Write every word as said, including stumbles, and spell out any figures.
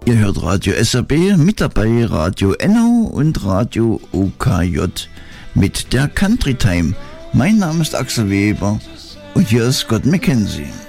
Ihr hört Radio S R B, mit dabei Radio Enno und Radio O K J mit der Country Time. Mein Name ist Axel Weber und hier ist Scott McKenzie.